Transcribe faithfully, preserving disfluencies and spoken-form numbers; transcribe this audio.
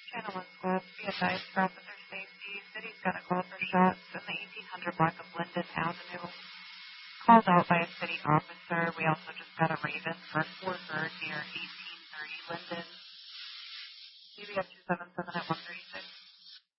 Channel one squad, be advised for officer safety. City's got a call for shots in the eighteen hundred block of Linden Avenue. Called out by a city officer. We also just got a Raven for Fort Bird near eighteen thirty Linden. C B S two seven seven at one three.